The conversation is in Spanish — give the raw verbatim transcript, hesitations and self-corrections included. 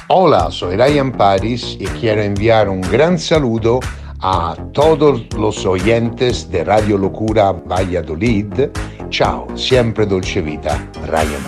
Hola, soy Ryan Paris y quiero enviar un gran saludo a todos los oyentes de Radio Locura Valladolid. Ciao, siempre dolce vita, Ryan